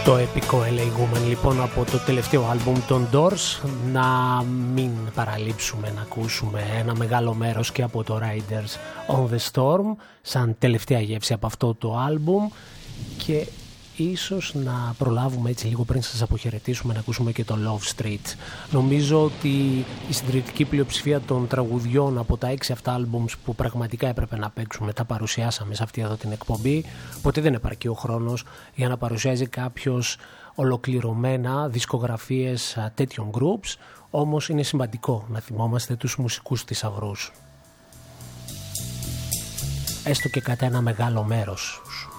Το επικό LA Woman λοιπόν από το τελευταίο άλμπουμ των Doors. Να μην παραλείψουμε να ακούσουμε ένα μεγάλο μέρος και από το Riders on the Storm σαν τελευταία γεύση από αυτό το άλμπουμ, και ίσως να προλάβουμε έτσι λίγο πριν σας αποχαιρετήσουμε να ακούσουμε και το Love Street. Νομίζω ότι η συντριπτική πλειοψηφία των τραγουδιών από τα 6 αυτά άλμπουμς που πραγματικά έπρεπε να παίξουμε τα παρουσιάσαμε σε αυτή εδώ την εκπομπή. Ποτέ δεν επαρκεί ο χρόνος για να παρουσιάζει κάποιος ολοκληρωμένα δισκογραφίες τέτοιων groups, όμως είναι σημαντικό να θυμόμαστε τους μουσικούς θησαυρούς, έστω και κατά ένα μεγάλο μέρος.